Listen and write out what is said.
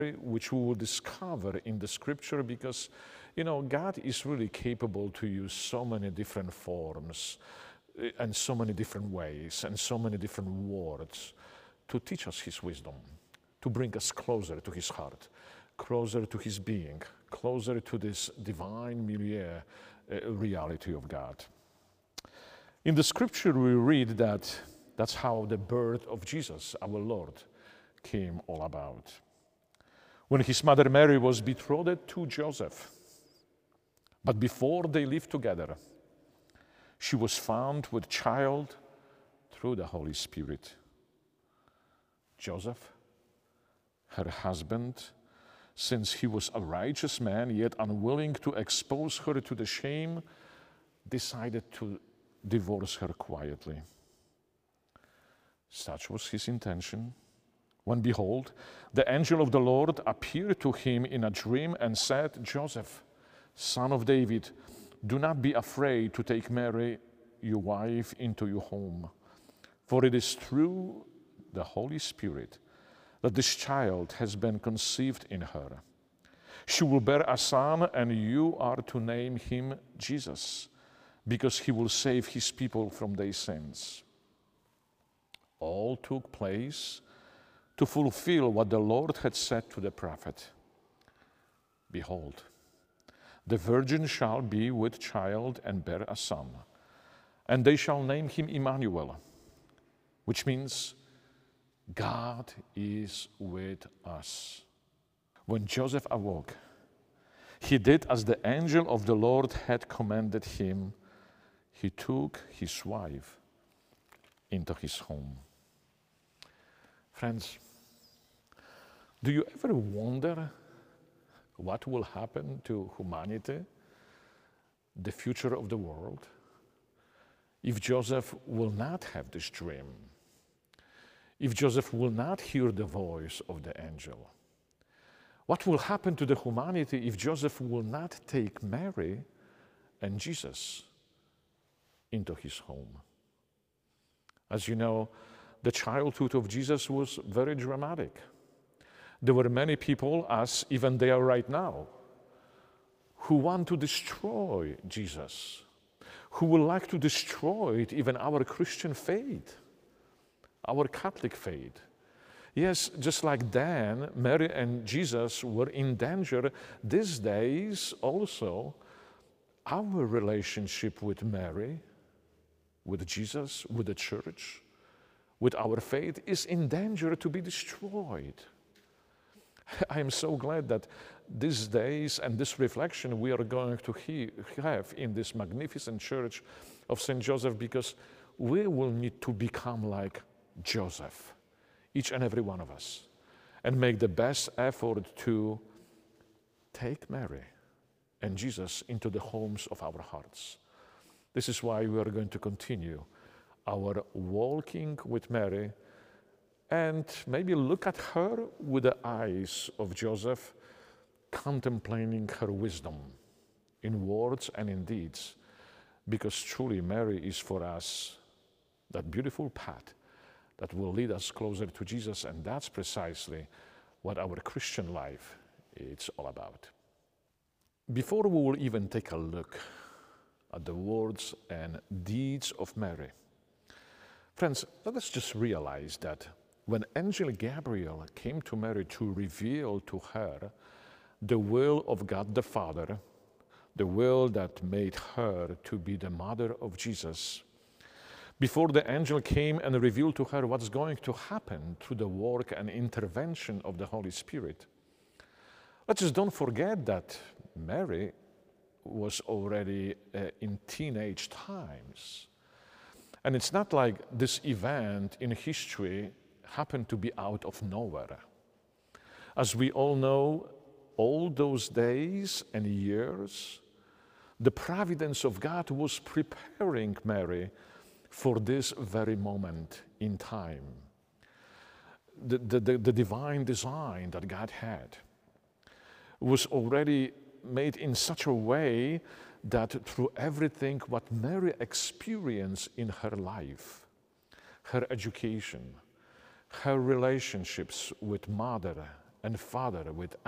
which we will discover in the scripture, because, God is really capable to use so many different forms and so many different ways and so many different words to teach us his wisdom, to bring us closer to his heart, closer to his being, closer to this divine milieu reality of God. In the scripture we read that that's how the birth of Jesus, our Lord, came all about. When his mother Mary was betrothed to Joseph, but before they lived together, she was found with child through the Holy Spirit. Joseph, her husband, since he was a righteous man, yet unwilling to expose her to the shame, decided to divorce her quietly. Such was his intention, when behold, the angel of the Lord appeared to him in a dream and said, Joseph, son of David, do not be afraid to take Mary, your wife, into your home, for it is through the Holy Spirit that this child has been conceived in her. She will bear a son, and you are to name him Jesus, because he will save his people from their sins. All took place to fulfill what the Lord had said to the prophet. Behold, the virgin shall be with child and bear a son, and they shall name him Emmanuel, which means God is with us. When Joseph awoke, he did as the angel of the Lord had commanded him. He took his wife into his home. Friends, do you ever wonder what will happen to humanity, the future of the world, if Joseph will not have this dream? If Joseph will not hear the voice of the angel? What will happen to the humanity if Joseph will not take Mary and Jesus into his home? As you know, the childhood of Jesus was very dramatic. There were many people, as even they are right now, who want to destroy Jesus, who would like to destroy even our Christian faith, our Catholic faith. Yes, just like then, Mary and Jesus were in danger, these days also, our relationship with Mary, with Jesus, with the church, with our faith is in danger to be destroyed. I am so glad that these days and this reflection we are going to have in this magnificent church of St. Joseph, because we will need to become like Joseph, each and every one of us, and make the best effort to take Mary and Jesus into the homes of our hearts. This is why we are going to continue our walking with Mary and maybe look at her with the eyes of Joseph, contemplating her wisdom in words and in deeds, because truly Mary is for us that beautiful path that will lead us closer to Jesus, and that's precisely what our Christian life is all about. Before we will even take a look at the words and deeds of Mary, friends, let us just realize that when Angel Gabriel came to Mary to reveal to her the will of God the Father, the will that made her to be the mother of Jesus, before the angel came and revealed to her what's going to happen through the work and intervention of the Holy Spirit, let's just don't forget that Mary was already in teenage times. And it's not like this event in history happened to be out of nowhere. As we all know, all those days and years, the providence of God was preparing Mary for this very moment in time. The divine design that God had was already made in such a way that through everything what Mary experienced in her life, her education, her relationships with mother and Father with